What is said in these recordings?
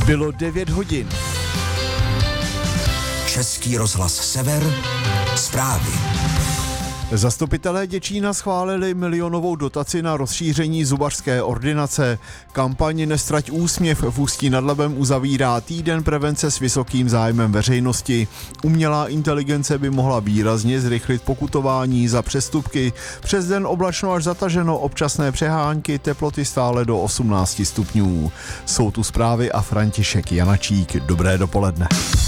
Bylo 9 hodin. Český rozhlas Sever, zprávy. Zastupitelé Děčína schválili milionovou dotaci na rozšíření zubařské ordinace. Kampaň Nestrať úsměv v Ústí nad Labem uzavírá týden prevence s vysokým zájmem veřejnosti. Umělá inteligence by mohla výrazně zrychlit pokutování za přestupky. Přes den oblačno až zataženo, občasné přehánky, teploty stále do 18 stupňů. Jsou tu zprávy a František Janačík. Dobré dopoledne.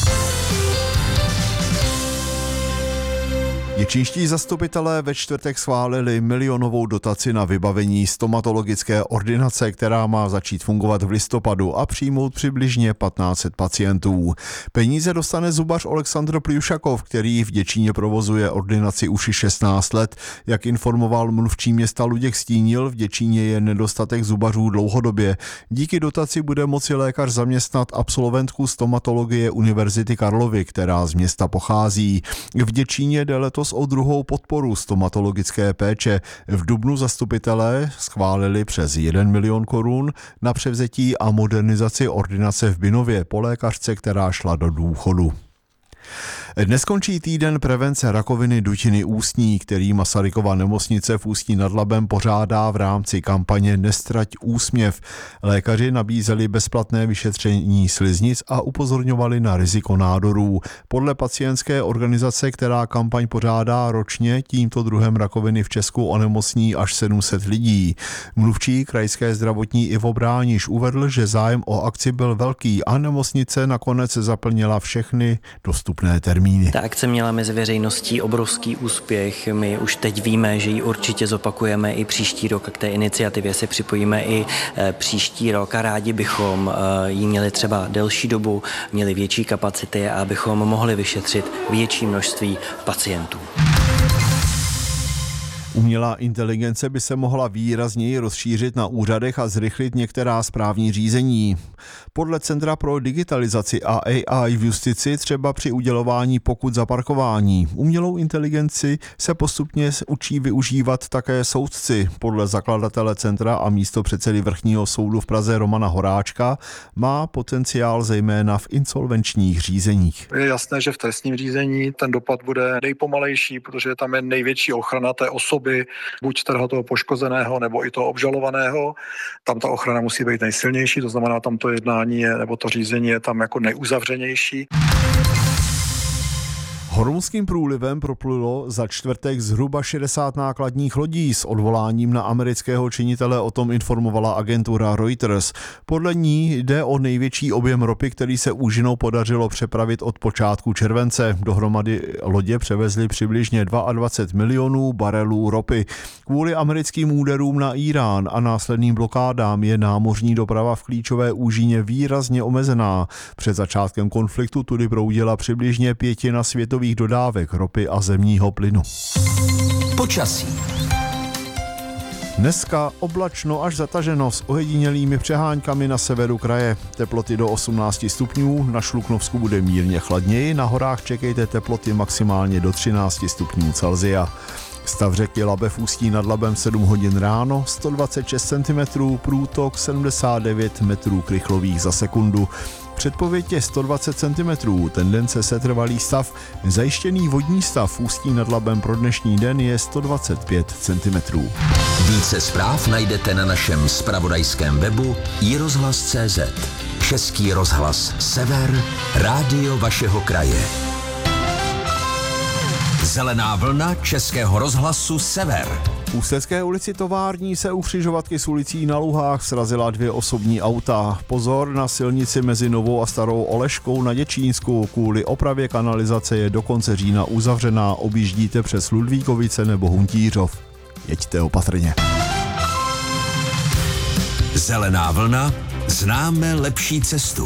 Děčínští zastupitelé ve čtvrtek schválili milionovou dotaci na vybavení stomatologické ordinace, která má začít fungovat v listopadu a přijmout přibližně 1500 pacientů. Peníze dostane zubař Oleksandr Pljušakov, který v Děčíně provozuje ordinaci už 16 let. Jak informoval mluvčí města Luděk Stínil, v Děčíně je nedostatek zubařů dlouhodobě. Díky dotaci bude moci lékař zaměstnat absolventku stomatologie Univerzity Karlovy, která z města pochází. V Děčíně jde letos o druhou podporu stomatologické péče. V dubnu zastupitelé schválili přes 1 milion korun na převzetí a modernizaci ordinace v Binově po lékařce, která šla do důchodu. Dnes končí týden prevence rakoviny dutiny ústní, který Masarykova nemocnice v Ústí nad Labem pořádá v rámci kampaně Nestrať úsměv. Lékaři nabízeli bezplatné vyšetření sliznic a upozorňovali na riziko nádorů. Podle pacientské organizace, která kampaň pořádá ročně, tímto druhem rakoviny v Česku onemocní až 700 lidí. Mluvčí krajské zdravotní Ivo Brániš uvedl, že zájem o akci byl velký a nemocnice nakonec zaplnila všechny dostupné termíny. Ta akce měla mezi veřejností obrovský úspěch. My už teď víme, že ji určitě zopakujeme i příští rok a k té iniciativě se připojíme i příští rok a rádi bychom ji měli třeba delší dobu, měli větší kapacity a abychom mohli vyšetřit větší množství pacientů. Umělá inteligence by se mohla výrazněji rozšířit na úřadech a zrychlit některá správní řízení. Podle Centra pro digitalizaci a AI v justici třeba při udělování pokut za parkování. Umělou inteligenci se postupně učí využívat také soudci. Podle zakladatele centra a místopředsedy Vrchního soudu v Praze Romana Horáčka má potenciál zejména v insolvenčních řízeních. Je jasné, že v trestním řízení ten dopad bude nejpomalejší, protože tam je největší ochrana té osoby, buď toho poškozeného nebo i toho obžalovaného. Tam ta ochrana musí být nejsilnější, to znamená, tam to jednání je, nebo to řízení je tam jako nejuzavřenější. Hormuzským průlivem proplulo za čtvrtek zhruba 60 nákladních lodí. S odvoláním na amerického činitele o tom informovala agentura Reuters. Podle ní jde o největší objem ropy, který se úžinou podařilo přepravit od počátku července. Dohromady lodě převezly přibližně 22 milionů barelů ropy. Kvůli americkým úderům na Irán a následným blokádám je námořní doprava v klíčové úžině výrazně omezená. Před začátkem konfliktu tudy proudila přibližně 1/5 světových dodávek ropy a zemního plynu. Počasí. Dneska oblačno až zataženo s ojedinělými přeháňkami na severu kraje. Teploty do 18 stupňů, na Šluknovsku bude mírně chladněji, na horách čekejte teploty maximálně do 13 stupňů Celsia. Stav řeky Labe v Ústí nad Labem 7 hodin ráno, 126 cm, průtok 79 metrů krychlových za sekundu. Předpověď je 120 cm, tendence setrvalý stav, zajištěný vodní stav v Ústí nad Labem pro dnešní den je 125 cm. Více zpráv najdete na našem zpravodajském webu iRozhlas.cz. Český rozhlas Sever, rádio vašeho kraje. Zelená vlna Českého rozhlasu Sever. V Ústecké ulici Tovární se u křižovatky s ulicí na Luhách srazila 2 osobní auta. Pozor, na silnici mezi Novou a Starou Oleškou na Děčínsku. Kvůli opravě kanalizace je do konce října uzavřená. Objíždíte přes Ludvíkovice nebo Huntířov. Jeďte opatrně. Zelená vlna, známe lepší cestu.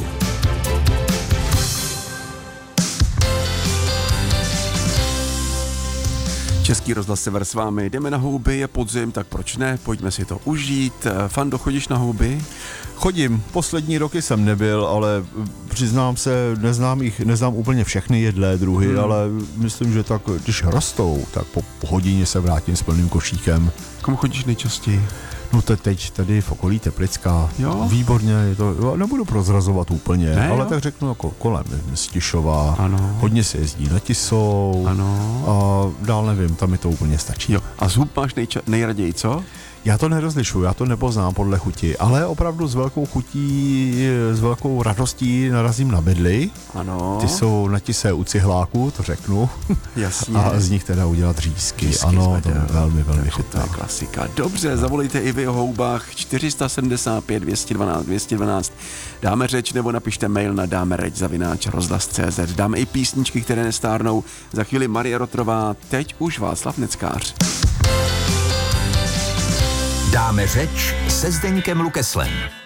Český rozhlas Sever s vámi. Jdeme na houby, je podzim, tak proč ne? Pojďme si to užít. Fando, chodíš na houby? Chodím, poslední roky jsem nebyl, ale přiznám se, neznám úplně všechny jedlé druhy, ale myslím, že tak, když rostou, tak po hodině se vrátím s plným košíkem. Komu chodíš nejčastěji? No teď tady v okolí Teplicka, Jo? výborně, je to, jo, nebudu prozrazovat úplně, Ne, ale jo? tak řeknu jako kolem Stišova, Ano. hodně se jezdí na Tisou, Ano. a dál nevím, tam mi to úplně stačí. Jo, a zhub máš nejraději, co? Já to nerozlišuju, já to nepoznám podle chuti, ale opravdu s velkou chutí, s velkou radostí narazím na bedly. Ano. Ty jsou na Tise u cihláku, to řeknu. Jasně. A z nich teda udělat řízky. Ano, to je velmi, velmi To je chutná. klasika. Dobře, zavolejte i vy o houbách 475 212 212. Dáme řeč nebo napište mail na dámereč@rozhlas.cz. Dáme i písničky, které nestárnou. Za chvíli Marie Rotrová, teď už Václav Neckář. Dáme řeč se Zdeňkem Lukeslem.